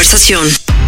conversación.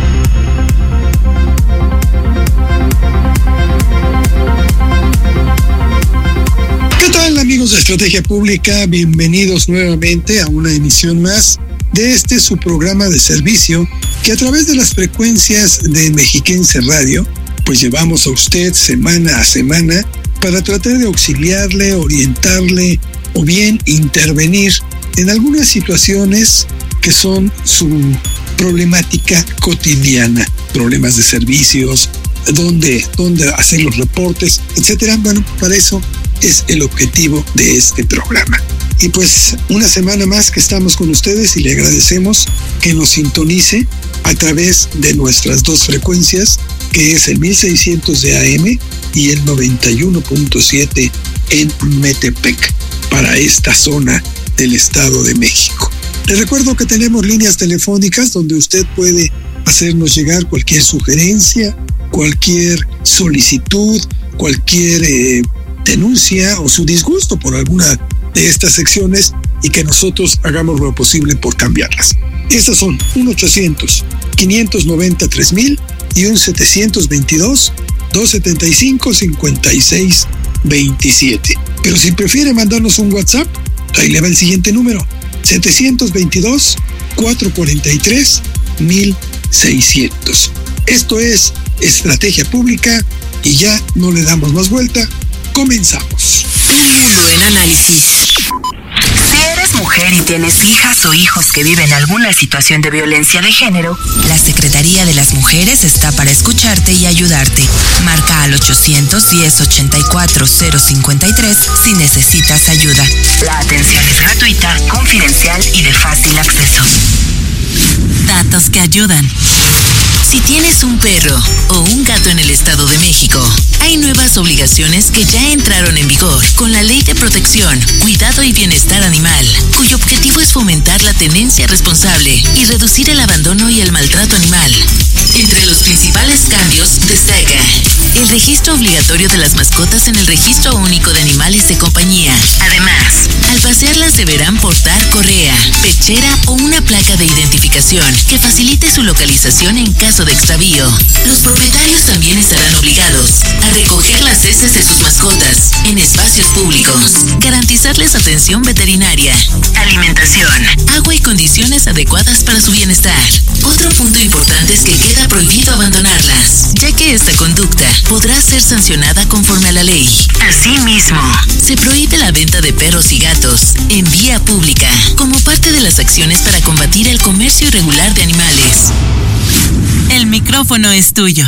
¿Qué tal, amigos de Estrategia Pública? Bienvenidos nuevamente a una emisión más de su programa de servicio que a través de las frecuencias de Mexiquense Radio pues llevamos a usted semana a semana para tratar de auxiliarle, orientarle o bien intervenir en algunas situaciones que son su problemática cotidiana, problemas de servicios, dónde hacer los reportes, etcétera. Bueno, para eso es el objetivo de este programa. Y pues una semana más que estamos con ustedes y le agradecemos que nos sintonice a través de nuestras dos frecuencias, que es el 1600 de AM y el 91.7 en Metepec, para esta zona del Estado de México. Les recuerdo que tenemos líneas telefónicas donde usted puede hacernos llegar cualquier sugerencia, cualquier solicitud, cualquier denuncia o su disgusto por alguna de estas secciones y que nosotros hagamos lo posible por cambiarlas. Estas son 1-800-590-3000 y un 722-275-5627. Pero si prefiere mandarnos un WhatsApp, ahí le va el siguiente número: 722-443-1600. Esto es Estrategia Pública y ya no le damos más vuelta. Comenzamos. Un mundo en análisis. Si eres mujer y tienes hijas o hijos que viven alguna situación de violencia de género, la Secretaría de las Mujeres está para escucharte y ayudarte. Marca al 800-1084-053 si necesitas ayuda. La atención es gratuita, confidencial y de fácil acceso. Datos que ayudan. Si tienes un perro o un gato en el Estado de México, hay nuevas obligaciones que ya entraron en vigor con la Ley de Protección, Cuidado y Bienestar Animal, cuyo objetivo es fomentar la tenencia responsable y reducir el abandono y el maltrato animal. Entre los principales cambios destaca el registro obligatorio de las mascotas en el Registro Único de Animales de Compañía. Además, al pasearlas deberán portar correa, pechera o una placa de identificación que facilite su localización en caso de extravío. Los propietarios también estarán obligados a recoger las heces de sus mascotas en espacios públicos, garantizarles atención veterinaria, alimentación, agua y condiciones adecuadas para su bienestar. Otro punto importante es que queda prohibido abandonarlas, ya que esta conducta podrá ser sancionada conforme a la ley. Asimismo, se prohíbe la venta de perros y gatos en vía pública como parte de las acciones para combatir el comercio irregular de animales. El micrófono es tuyo.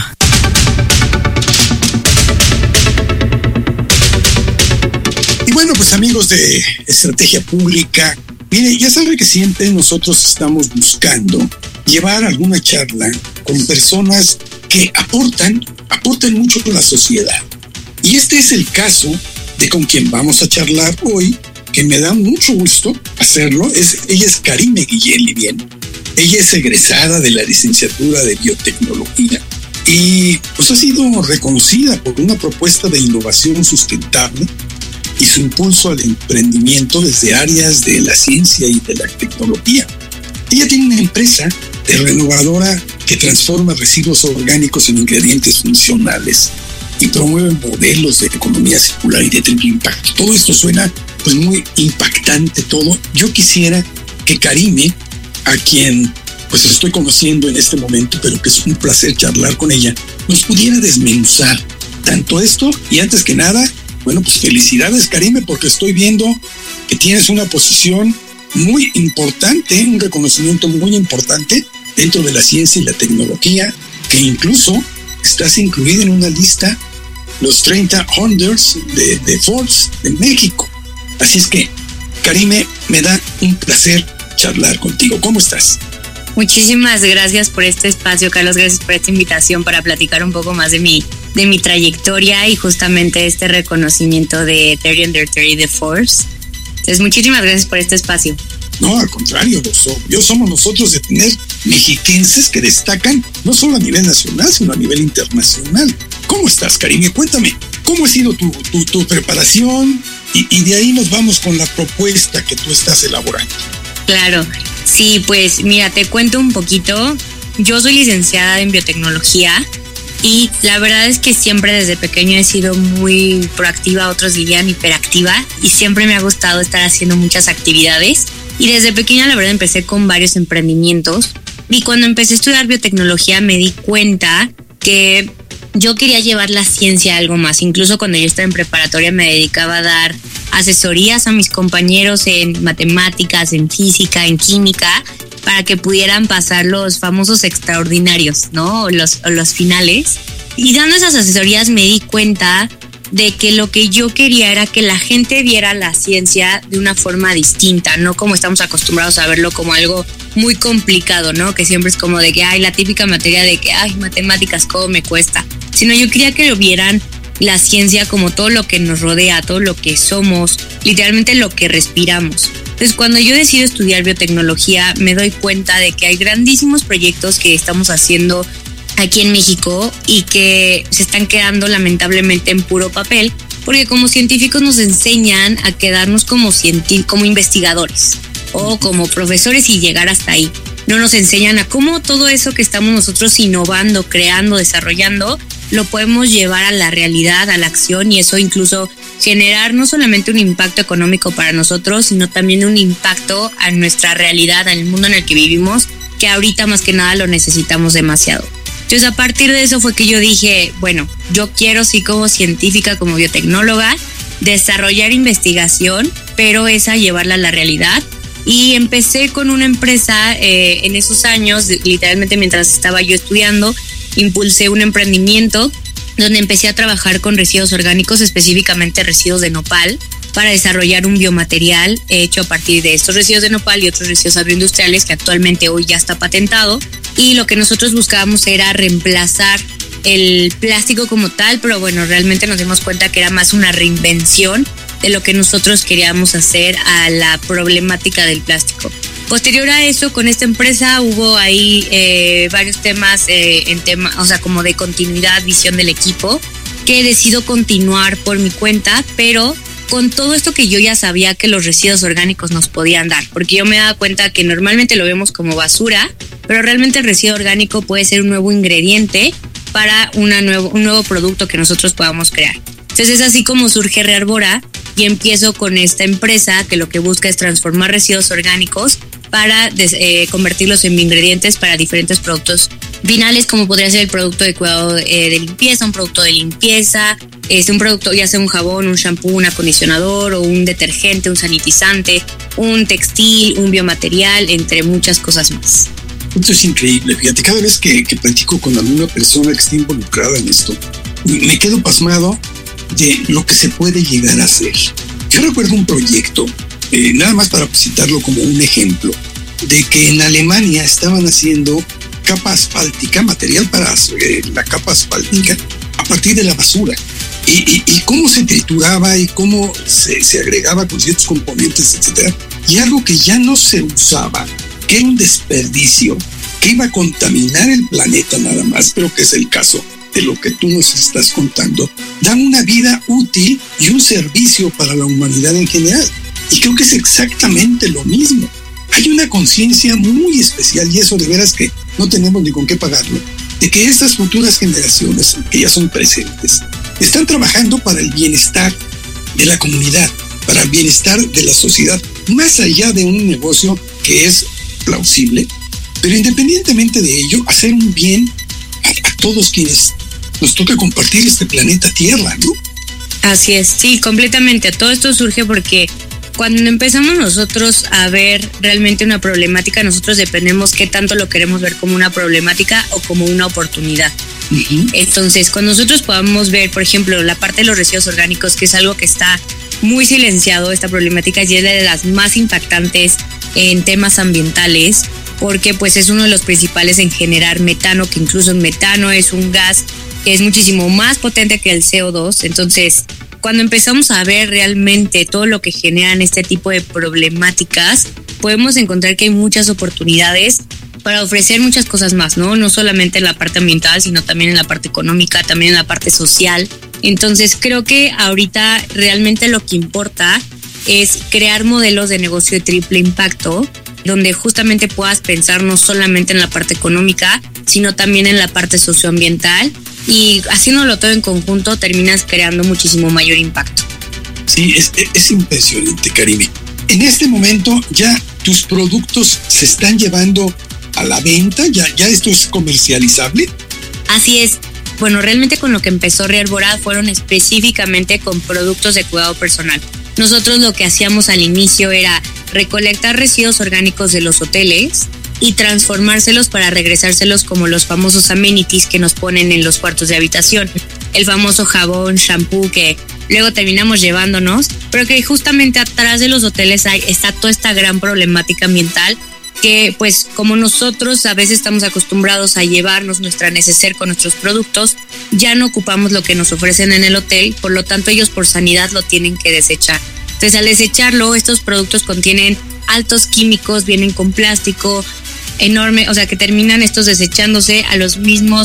Y bueno, pues amigos de Estrategia Pública, mire, ya saben que siempre nosotros estamos buscando llevar alguna charla con personas que aportan mucho a la sociedad. Y este es el caso de con quien vamos a charlar hoy, que me da mucho gusto hacerlo. Ella es Karime Guillén Livien. Ella es egresada de la licenciatura de Biotecnología y pues ha sido reconocida por una propuesta de innovación sustentable y su impulso al emprendimiento desde áreas de la ciencia y de la tecnología. Ella tiene una empresa de renovadora que transforma residuos orgánicos en ingredientes funcionales y promueve modelos de economía circular y de triple impacto. Todo esto suena pues muy impactante todo. Yo quisiera que Karime, a quien pues estoy conociendo en este momento, pero que es un placer charlar con ella, nos pudiera desmenuzar tanto esto. Y antes que nada, bueno, pues felicidades, Karime, porque estoy viendo que tienes una posición muy importante, un reconocimiento muy importante dentro de la ciencia y la tecnología, que incluso estás incluida en una lista, los 30 Unders de Forbes de México. Así es que, Karime, me da un placer charlar contigo. ¿Cómo estás? Muchísimas gracias por este espacio, Carlos. Gracias por esta invitación para platicar un poco más de mi trayectoria y justamente este reconocimiento de 30 Under 30 de Forbes. Entonces, muchísimas gracias por este espacio. No, al contrario, somos nosotros de tener mexiquenses que destacan no solo a nivel nacional, sino a nivel internacional. ¿Cómo estás, Karime? Cuéntame, ¿cómo ha sido tu preparación? Y de ahí nos vamos con la propuesta que tú estás elaborando. Claro, sí, pues mira, te cuento un poquito. yo soy licenciada en biotecnología y la verdad es que siempre desde pequeña he sido muy proactiva, otros dirían hiperactiva, y siempre me ha gustado estar haciendo muchas actividades. Y desde pequeña la verdad empecé con varios emprendimientos, y cuando empecé a estudiar biotecnología me di cuenta que yo quería llevar la ciencia a algo más. Incluso cuando yo estaba en preparatoria me dedicaba a dar asesorías a mis compañeros en matemáticas, en física, en química, para que pudieran pasar los famosos extraordinarios, ¿no? O los finales. Y dando esas asesorías me di cuenta de que lo que yo quería era que la gente viera la ciencia de una forma distinta, no como estamos acostumbrados a verlo como algo muy complicado, ¿no? Que siempre es como de que, la típica materia de que, matemáticas, ¿cómo me cuesta? Sino yo quería que lo vieran la ciencia como todo lo que nos rodea, todo lo que somos, literalmente lo que respiramos. Entonces, cuando yo decido estudiar biotecnología, me doy cuenta de que hay grandísimos proyectos que estamos haciendo aquí en México y que se están quedando lamentablemente en puro papel, porque como científicos nos enseñan a quedarnos como investigadores o como profesores y llegar hasta ahí. No nos enseñan a cómo todo eso que estamos nosotros innovando, creando, desarrollando, lo podemos llevar a la realidad, a la acción, y eso incluso generar no solamente un impacto económico para nosotros, sino también un impacto a nuestra realidad, al mundo en el que vivimos, que ahorita más que nada lo necesitamos demasiado. Entonces, a partir de eso fue que yo dije, bueno, yo quiero sí como científica, como biotecnóloga, desarrollar investigación, pero esa llevarla a la realidad. Y empecé con una empresa en esos años, literalmente mientras estaba yo estudiando, impulsé un emprendimiento donde empecé a trabajar con residuos orgánicos, específicamente residuos de nopal, para desarrollar un biomaterial hecho a partir de estos residuos de nopal y otros residuos agroindustriales que actualmente hoy ya está patentado. Y lo que nosotros buscábamos era reemplazar el plástico como tal, pero bueno, realmente nos dimos cuenta que era más una reinvención de lo que nosotros queríamos hacer a la problemática del plástico. Posterior a eso, con esta empresa hubo ahí varios temas, como de continuidad, visión del equipo, que decido continuar por mi cuenta, pero con todo esto que yo ya sabía que los residuos orgánicos nos podían dar, porque yo me daba cuenta que normalmente lo vemos como basura, pero realmente el residuo orgánico puede ser un nuevo ingrediente para un nuevo producto que nosotros podamos crear. Entonces es así como surge Rearbora y empiezo con esta empresa que lo que busca es transformar residuos orgánicos para convertirlos en ingredientes para diferentes productos finales, como podría ser el producto de cuidado de limpieza, un producto de limpieza, un producto ya sea un jabón, un shampoo, un acondicionador o un detergente, un sanitizante, un textil, un biomaterial, entre muchas cosas más. Esto es increíble, fíjate, cada vez que platico con alguna persona que esté involucrada en esto, me quedo pasmado de lo que se puede llegar a hacer. Yo recuerdo un proyecto, nada más para citarlo como un ejemplo, de que en Alemania estaban haciendo capa asfáltica, material para la capa asfáltica a partir de la basura. Y cómo se trituraba y cómo se agregaba con ciertos componentes, etcétera. Y algo que ya no se usaba, que era un desperdicio, que iba a contaminar el planeta nada más, pero que es el caso de lo que tú nos estás contando, dan una vida útil y un servicio para la humanidad en general. Y creo que es exactamente lo mismo. Hay una conciencia muy especial, y eso de veras que no tenemos ni con qué pagarlo, de que estas futuras generaciones, que ya son presentes, están trabajando para el bienestar de la comunidad, para el bienestar de la sociedad, más allá de un negocio que es plausible, pero independientemente de ello, hacer un bien a todos quienes nos toca compartir este planeta Tierra, ¿no? Así es, sí, completamente. Todo esto surge porque cuando empezamos nosotros a ver realmente una problemática, nosotros dependemos qué tanto lo queremos ver como una problemática o como una oportunidad. Uh-huh. Entonces, cuando nosotros podamos ver, por ejemplo, la parte de los residuos orgánicos, que es algo que está muy silenciado, esta problemática y es de las más impactantes en temas ambientales, porque pues es uno de los principales en generar metano, que incluso el metano es un gas que es muchísimo más potente que el CO2. Entonces, cuando empezamos a ver realmente todo lo que generan este tipo de problemáticas, podemos encontrar que hay muchas oportunidades para ofrecer muchas cosas más, ¿no? No solamente en la parte ambiental, sino también en la parte económica, también en la parte social. Entonces, creo que ahorita realmente lo que importa es crear modelos de negocio de triple impacto, donde justamente puedas pensar no solamente en la parte económica, sino también en la parte socioambiental, y haciéndolo todo en conjunto terminas creando muchísimo mayor impacto. Sí, es impresionante, Karime. En este momento ya tus productos se están llevando a la venta, ya esto es comercializable. Así es. Bueno, realmente con lo que empezó Rearbora fueron específicamente con productos de cuidado personal. Nosotros lo que hacíamos al inicio era recolectar residuos orgánicos de los hoteles y transformárselos para regresárselos como los famosos amenities que nos ponen en los cuartos de habitación. El famoso jabón, shampoo que luego terminamos llevándonos, pero que justamente atrás de los hoteles está toda esta gran problemática ambiental que, pues, como nosotros a veces estamos acostumbrados a llevarnos nuestra neceser con nuestros productos, ya no ocupamos lo que nos ofrecen en el hotel, por lo tanto ellos por sanidad lo tienen que desechar. Entonces, al desecharlo, estos productos contienen altos químicos, vienen con plástico enorme, o sea que terminan estos desechándose al mismo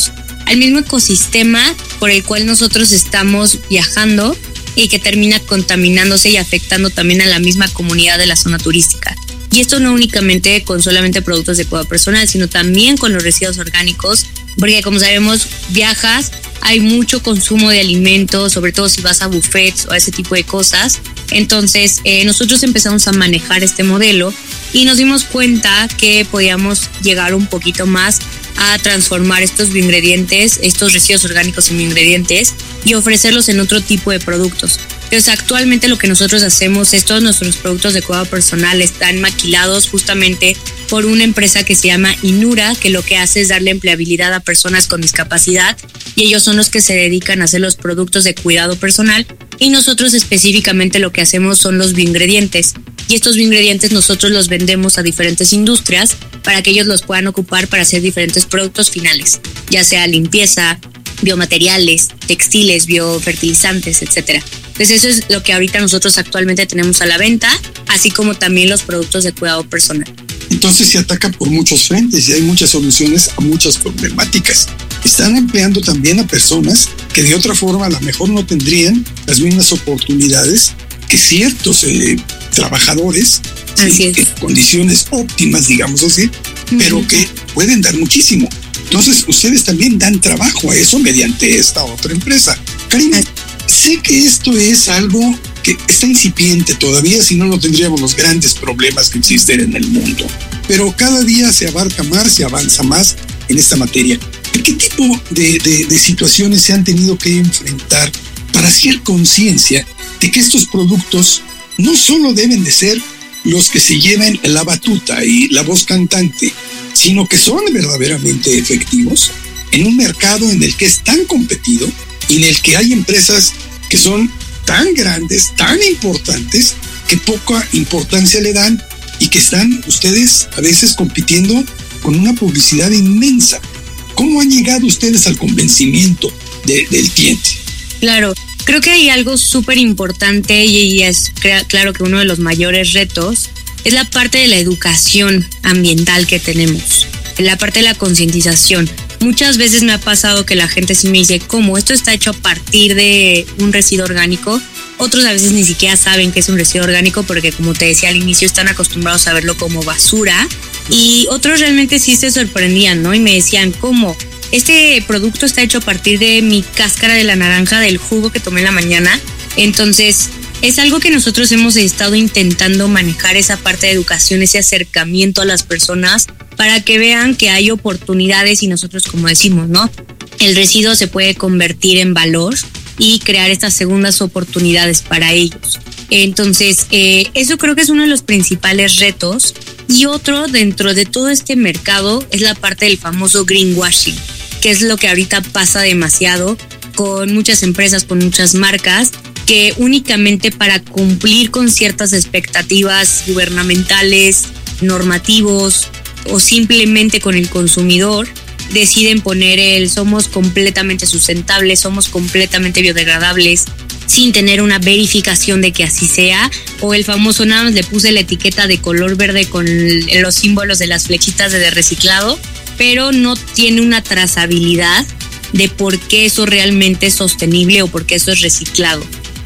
ecosistema por el cual nosotros estamos viajando, y que termina contaminándose y afectando también a la misma comunidad de la zona turística. Y esto no únicamente con solamente productos de cuidado personal, sino también con los residuos orgánicos, porque como sabemos, viajas, hay mucho consumo de alimentos, sobre todo si vas a buffets o a ese tipo de cosas. Entonces, nosotros empezamos a manejar este modelo y nos dimos cuenta que podíamos llegar un poquito más a transformar estos bioingredientes, estos residuos orgánicos en bioingredientes, y ofrecerlos en otro tipo de productos. Entonces, actualmente lo que nosotros hacemos es todos nuestros productos de cuidado personal están maquilados justamente por una empresa que se llama Inura, que lo que hace es darle empleabilidad a personas con discapacidad, y ellos son los que se dedican a hacer los productos de cuidado personal, y nosotros específicamente lo que hacemos son los bioingredientes, y estos bioingredientes nosotros los vendemos a diferentes industrias para que ellos los puedan ocupar para hacer diferentes productos finales, ya sea limpieza, biomateriales, textiles, biofertilizantes, etcétera. Entonces eso es lo que ahorita nosotros actualmente tenemos a la venta, así como también los productos de cuidado personal. Entonces se ataca por muchos frentes y hay muchas soluciones a muchas problemáticas. Están empleando también a personas que de otra forma a lo mejor no tendrían las mismas oportunidades que ciertos trabajadores en condiciones óptimas, digamos así, pero que pueden dar muchísimo. Entonces ustedes también dan trabajo a eso mediante esta otra empresa. Karime, sé que esto es algo que está incipiente todavía, si no, no tendríamos los grandes problemas que existen en el mundo. Pero cada día se abarca más, se avanza más en esta materia. ¿Qué tipo de situaciones se han tenido que enfrentar para hacer conciencia de que estos productos no solo deben de ser los que se lleven la batuta y la voz cantante, sino que son verdaderamente efectivos en un mercado en el que es tan competido y en el que hay empresas que son tan grandes, tan importantes, que poca importancia le dan y que están ustedes a veces compitiendo con una publicidad inmensa? ¿Cómo han llegado ustedes al convencimiento del cliente? Claro, creo que hay algo súper importante y es claro que uno de los mayores retos es la parte de la educación ambiental que tenemos, la parte de la concientización. Muchas veces me ha pasado que la gente sí me dice, ¿cómo? ¿Esto está hecho a partir de un residuo orgánico? Otros a veces ni siquiera saben que es un residuo orgánico porque, como te decía al inicio, están acostumbrados a verlo como basura. Y otros realmente sí se sorprendían, ¿no? Y me decían, ¿cómo? Este producto está hecho a partir de mi cáscara de la naranja del jugo que tomé en la mañana. Entonces, es algo que nosotros hemos estado intentando manejar, esa parte de educación, ese acercamiento a las personas para que vean que hay oportunidades y nosotros, como decimos, ¿no? El residuo se puede convertir en valor y crear estas segundas oportunidades para ellos. Entonces, eso creo que es uno de los principales retos. Y otro dentro de todo este mercado es la parte del famoso greenwashing, que es lo que ahorita pasa demasiado con muchas empresas, con muchas marcas, que únicamente para cumplir con ciertas expectativas gubernamentales, normativos o simplemente con el consumidor, deciden poner somos completamente sustentables, somos completamente biodegradables, sin tener una verificación de que así sea, o el famoso nada más le puse la etiqueta de color verde con los símbolos de las flechitas de reciclado, pero no tiene una trazabilidad de por qué eso realmente es sostenible o por qué eso es reciclado.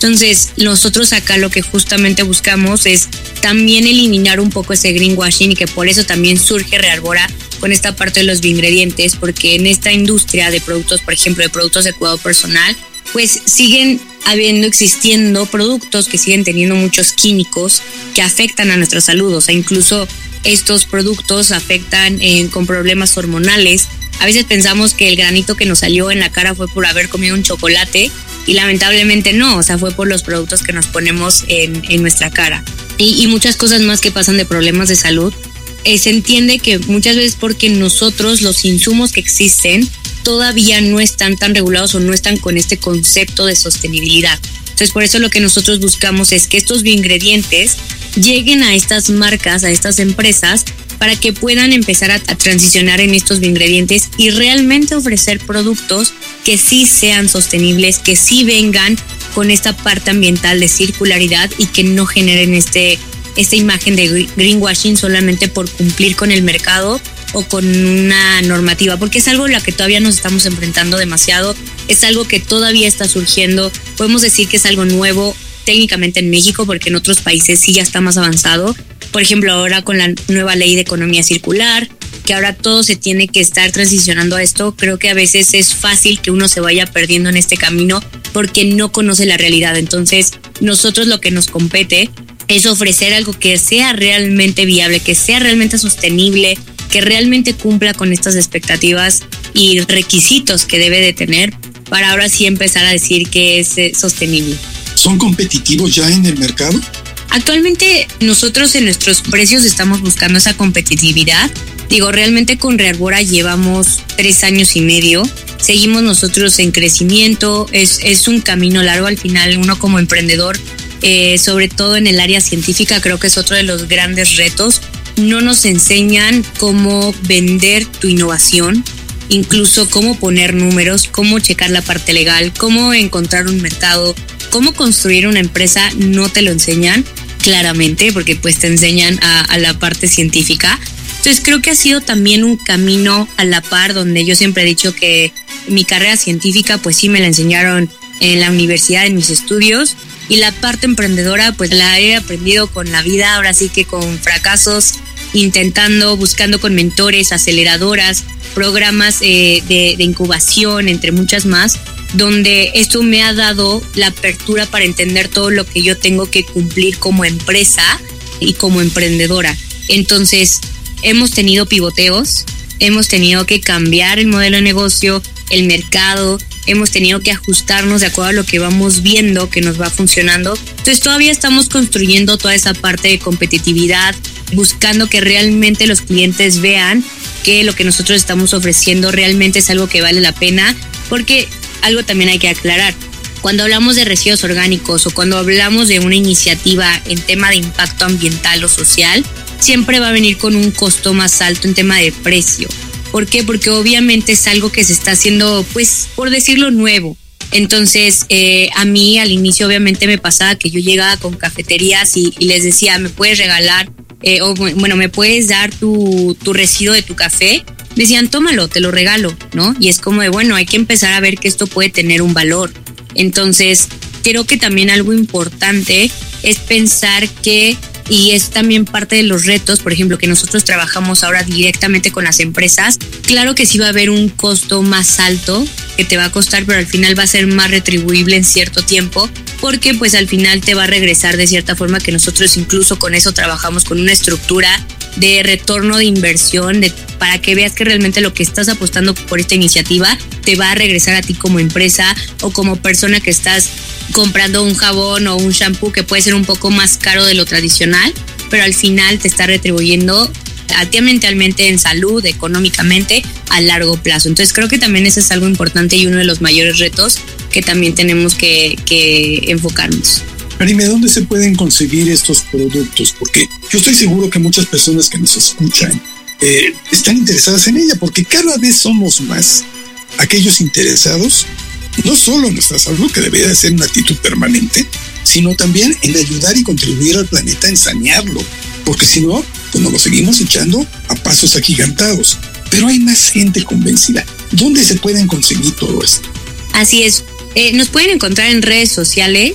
Entonces, nosotros acá lo que justamente buscamos es también eliminar un poco ese greenwashing, y que por eso también surge Rearbora con esta parte de los bioingredientes, porque en esta industria de productos, por ejemplo, de productos de cuidado personal, pues siguen existiendo productos que siguen teniendo muchos químicos que afectan a nuestra salud. O sea, incluso estos productos afectan con problemas hormonales. A veces pensamos que el granito que nos salió en la cara fue por haber comido un chocolate, y lamentablemente no, o sea, fue por los productos que nos ponemos en nuestra cara. Y muchas cosas más que pasan de problemas de salud. Se entiende que muchas veces porque nosotros, los insumos que existen, todavía no están tan regulados o no están con este concepto de sostenibilidad. Entonces, por eso lo que nosotros buscamos es que estos bioingredientes lleguen a estas marcas, a estas empresas, para que puedan empezar a transicionar en estos bioingredientes y realmente ofrecer productos que sí sean sostenibles, que sí vengan con esta parte ambiental de circularidad y que no generen esta imagen de greenwashing solamente por cumplir con el mercado o con una normativa, porque es algo a lo que todavía nos estamos enfrentando demasiado, es algo que todavía está surgiendo. Podemos decir que es algo nuevo técnicamente en México, porque en otros países sí ya está más avanzado. Por ejemplo, ahora con la nueva ley de economía circular, que ahora todo se tiene que estar transicionando a esto, creo que a veces es fácil que uno se vaya perdiendo en este camino porque no conoce la realidad. Entonces, nosotros lo que nos compete es ofrecer algo que sea realmente viable, que sea realmente sostenible, que realmente cumpla con estas expectativas y requisitos que debe de tener para ahora sí empezar a decir que es sostenible. ¿Son competitivos ya en el mercado? Actualmente nosotros en nuestros precios estamos buscando esa competitividad. Digo, realmente con Rearbora llevamos 3 años y medio. Seguimos nosotros en crecimiento. Es un camino largo al final. Uno como emprendedor, sobre todo en el área científica, creo que es otro de los grandes retos. No nos enseñan cómo vender tu innovación, incluso cómo poner números, cómo checar la parte legal, cómo encontrar un mercado, cómo construir una empresa. No te lo enseñan claramente, porque pues te enseñan a la parte científica. Entonces creo que ha sido también un camino a la par, donde yo siempre he dicho que mi carrera científica pues sí me la enseñaron en la universidad, en mis estudios, y la parte emprendedora pues la he aprendido con la vida, ahora sí que con fracasos, intentando, buscando con mentores, aceleradoras, programas de incubación, entre muchas más, donde esto me ha dado la apertura para entender todo lo que yo tengo que cumplir como empresa y como emprendedora. Entonces, hemos tenido pivoteos, hemos tenido que cambiar el modelo de negocio, el mercado, hemos tenido que ajustarnos de acuerdo a lo que vamos viendo que nos va funcionando. Entonces, todavía estamos construyendo toda esa parte de competitividad, buscando que realmente los clientes vean que lo que nosotros estamos ofreciendo realmente es algo que vale la pena, porque algo también hay que aclarar. Cuando hablamos de residuos orgánicos o cuando hablamos de una iniciativa en tema de impacto ambiental o social, siempre va a venir con un costo más alto en tema de precio. ¿Por qué? Porque obviamente es algo que se está haciendo, pues, por decirlo, nuevo. Entonces, a mí al inicio obviamente me pasaba que yo llegaba con cafeterías y les decía, ¿me puedes regalar? ¿Me puedes dar tu residuo de tu café? Decían, tómalo, te lo regalo, ¿no? Y es como de, bueno, hay que empezar a ver que esto puede tener un valor. Entonces, creo que también algo importante es pensar que, y es también parte de los retos, por ejemplo, que nosotros trabajamos ahora directamente con las empresas, claro que sí va a haber un costo más alto que te va a costar, pero al final va a ser más retribuible en cierto tiempo, porque pues al final te va a regresar de cierta forma, que nosotros incluso con eso trabajamos con una estructura de retorno de inversión, para que veas que realmente lo que estás apostando por esta iniciativa te va a regresar a ti como empresa o como persona que estás comprando un jabón o un shampoo que puede ser un poco más caro de lo tradicional, pero al final te está retribuyendo a ti mentalmente, en salud, económicamente, a largo plazo. Entonces creo que también eso es algo importante y uno de los mayores retos que también tenemos que enfocarnos. Karime, ¿dónde se pueden conseguir estos productos? Porque yo estoy seguro que muchas personas que nos escuchan están interesadas en ella, porque cada vez somos más aquellos interesados, no solo en nuestra salud, que debería de ser una actitud permanente, sino también en ayudar y contribuir al planeta en sanearlo, porque si no, pues nos lo seguimos echando a pasos agigantados. Pero hay más gente convencida. ¿Dónde se pueden conseguir todo esto? Así es. Nos pueden encontrar en redes sociales.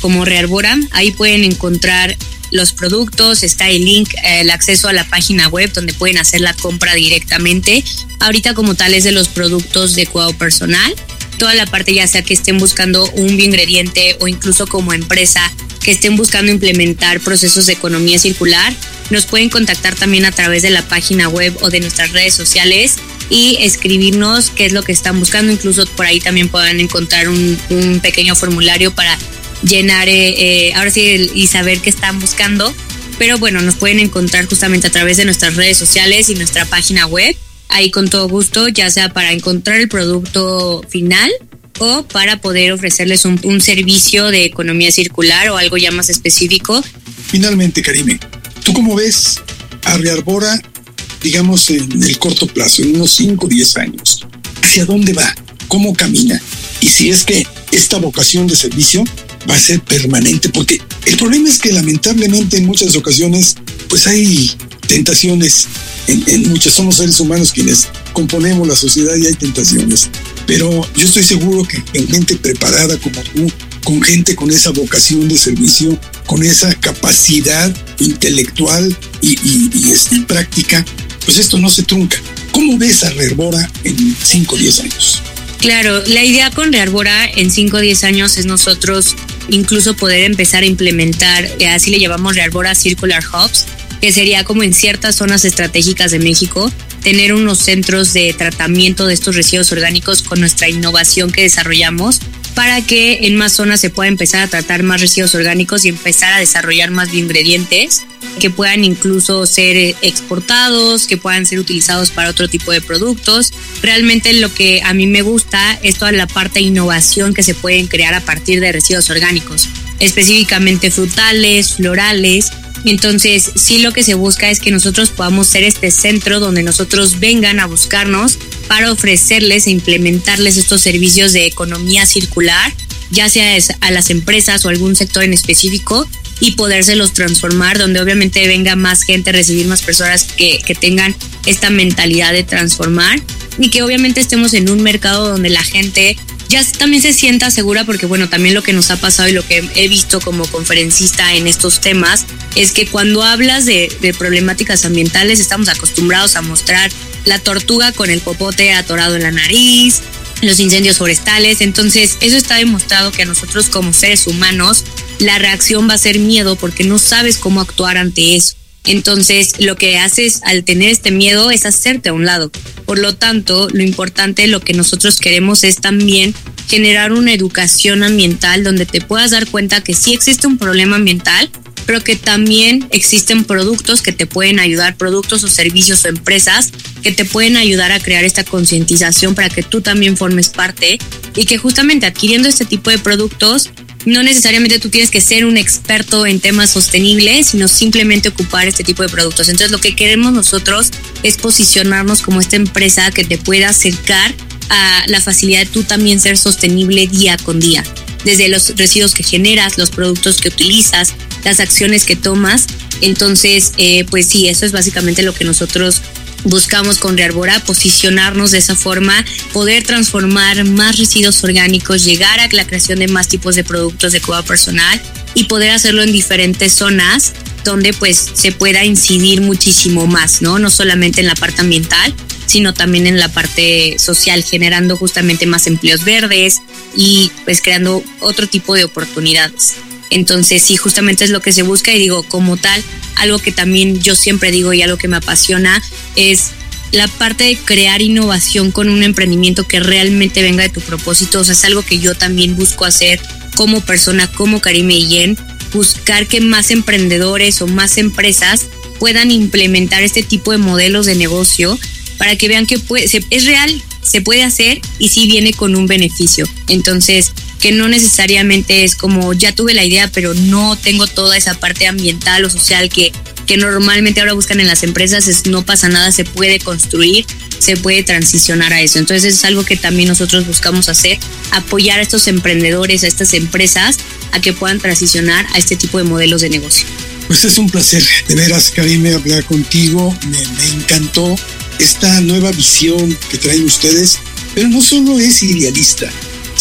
como Rearbora. Ahí pueden encontrar los productos, está el link, el acceso a la página web donde pueden hacer la compra directamente. Ahorita como tal es de los productos de cuidado personal. Toda la parte ya sea que estén buscando un bioingrediente o incluso como empresa que estén buscando implementar procesos de economía circular, nos pueden contactar también a través de la página web o de nuestras redes sociales y escribirnos qué es lo que están buscando. Incluso por ahí también puedan encontrar un pequeño formulario para llenar ahora sí y saber qué están buscando. Pero bueno, nos pueden encontrar justamente a través de nuestras redes sociales y nuestra página web. Ahí con todo gusto, ya sea para encontrar el producto final o para poder ofrecerles un servicio de economía circular o algo ya más específico. Finalmente, Karime, ¿tú cómo ves a Rearbora, digamos, en el corto plazo, en unos 5 o 10 años? ¿Hacia dónde va? ¿Cómo camina? Y si es que esta vocación de servicio va a ser permanente, porque el problema es que lamentablemente en muchas ocasiones pues hay tentaciones, en muchos somos seres humanos quienes componemos la sociedad y hay tentaciones, pero yo estoy seguro que con gente preparada como tú, con gente con esa vocación de servicio, con esa capacidad intelectual y práctica, pues esto no se trunca. ¿Cómo ves a Rearbora en 5 o 10 años? Claro, la idea con Rearbora en 5 o 10 años es nosotros incluso poder empezar a implementar, así le llamamos Rearbora Circular Hubs, que sería como en ciertas zonas estratégicas de México, tener unos centros de tratamiento de estos residuos orgánicos con nuestra innovación que desarrollamos para que en más zonas se pueda empezar a tratar más residuos orgánicos y empezar a desarrollar más bioingredientes que puedan incluso ser exportados, que puedan ser utilizados para otro tipo de productos. Realmente lo que a mí me gusta es toda la parte de innovación que se pueden crear a partir de residuos orgánicos, específicamente frutales, florales. Entonces, sí, lo que se busca es que nosotros podamos ser este centro donde nosotros vengan a buscarnos para ofrecerles e implementarles estos servicios de economía circular, ya sea a las empresas o algún sector en específico, y podérselos transformar, donde obviamente venga más gente, recibir más personas que tengan esta mentalidad de transformar, y que obviamente estemos en un mercado donde la gente ya también se sienta segura, porque bueno, también lo que nos ha pasado y lo que he visto como conferencista en estos temas es que cuando hablas de problemáticas ambientales estamos acostumbrados a mostrar la tortuga con el popote atorado en la nariz, los incendios forestales. Entonces eso está demostrado que a nosotros como seres humanos la reacción va a ser miedo, porque no sabes cómo actuar ante eso. Entonces lo que haces al tener este miedo es hacerte a un lado. Por lo tanto, lo importante, lo que nosotros queremos es también generar una educación ambiental donde te puedas dar cuenta que sí existe un problema ambiental, pero que también existen productos que te pueden ayudar, productos o servicios o empresas que te pueden ayudar a crear esta concientización para que tú también formes parte, y que justamente adquiriendo este tipo de productos no necesariamente tú tienes que ser un experto en temas sostenibles, sino simplemente ocupar este tipo de productos. Entonces lo que queremos nosotros es posicionarnos como esta empresa que te pueda acercar a la facilidad de tú también ser sostenible día con día, desde los residuos que generas, los productos que utilizas, las acciones que tomas. Entonces pues sí, eso es básicamente lo que nosotros buscamos con Rearbora, posicionarnos de esa forma, poder transformar más residuos orgánicos, llegar a la creación de más tipos de productos de cuidado personal y poder hacerlo en diferentes zonas donde pues se pueda incidir muchísimo más, ¿no? No solamente en la parte ambiental, sino también en la parte social, generando justamente más empleos verdes y pues creando otro tipo de oportunidades. Entonces sí, justamente es lo que se busca, y digo, como tal, algo que también yo siempre digo y algo que me apasiona es la parte de crear innovación con un emprendimiento que realmente venga de tu propósito. O sea, es algo que yo también busco hacer como persona, como Karime Guillén, buscar que más emprendedores o más empresas puedan implementar este tipo de modelos de negocio para que vean que es real, se puede hacer y sí viene con un beneficio. Entonces, que no necesariamente es como ya tuve la idea, pero no tengo toda esa parte ambiental o social que normalmente ahora buscan en las empresas. No pasa nada, se puede construir, se puede transicionar a eso. Entonces es algo que también nosotros buscamos hacer, apoyar a estos emprendedores, a estas empresas, a que puedan transicionar a este tipo de modelos de negocio. Pues es un placer, de veras, Karime, hablar contigo. Me encantó esta nueva visión que traen ustedes, pero no solo es idealista,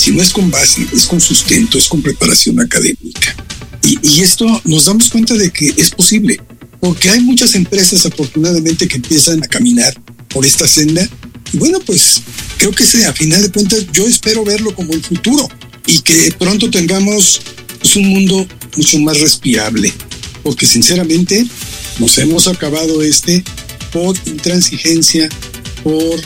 Si no es con base, es con sustento, es con preparación académica. Y esto nos damos cuenta de que es posible, porque hay muchas empresas afortunadamente que empiezan a caminar por esta senda. Y bueno, pues creo que a final de cuentas yo espero verlo como el futuro y que pronto tengamos pues, un mundo mucho más respirable, porque sinceramente nos hemos acabado por intransigencia, por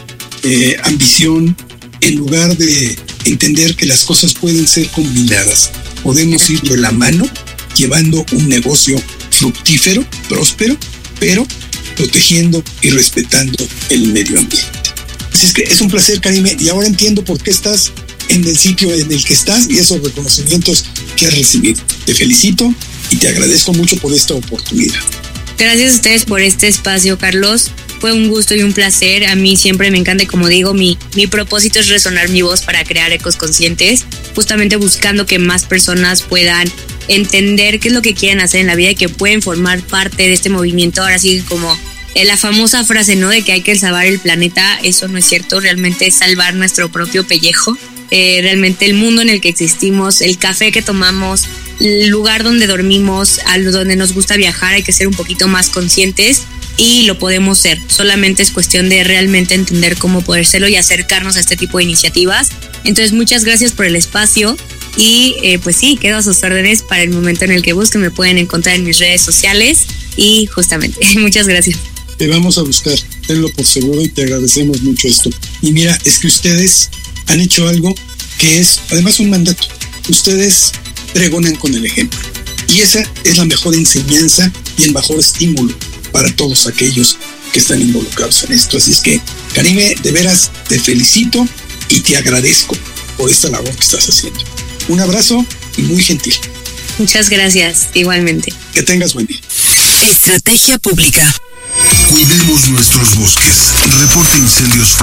ambición, en lugar de entender que las cosas pueden ser combinadas. Podemos ir de la mano llevando un negocio fructífero, próspero, pero protegiendo y respetando el medio ambiente. Así es que es un placer, Karime, y ahora entiendo por qué estás en el sitio en el que estás y esos reconocimientos que has recibido. Te felicito y te agradezco mucho por esta oportunidad. Gracias a ustedes por este espacio, Carlos. Fue un gusto y un placer. A mí siempre me encanta y como digo, mi propósito es resonar mi voz para crear ecos conscientes, justamente buscando que más personas puedan entender qué es lo que quieren hacer en la vida y que pueden formar parte de este movimiento. Ahora sí, como la famosa frase, ¿no? De que hay que salvar el planeta, eso no es cierto, realmente es salvar nuestro propio pellejo. Realmente el mundo en el que existimos, el café que tomamos, el lugar donde dormimos, a donde nos gusta viajar, hay que ser un poquito más conscientes y lo podemos ser. Solamente es cuestión de realmente entender cómo poder serlo y acercarnos a este tipo de iniciativas. Entonces, muchas gracias por el espacio y pues sí, quedo a sus órdenes para el momento en el que busquen. Me pueden encontrar en mis redes sociales y justamente, muchas gracias. Te vamos a buscar, tenlo por seguro y te agradecemos mucho esto. Y mira, es que ustedes han hecho algo que es además un mandato. Ustedes pregonan con el ejemplo y esa es la mejor enseñanza y el mejor estímulo para todos aquellos que están involucrados en esto. Así es que, Karime, de veras te felicito y te agradezco por esta labor que estás haciendo. Un abrazo y muy gentil. Muchas gracias, igualmente. Que tengas buen día. Estrategia Pública. Cuidemos nuestros bosques. Reporte incendios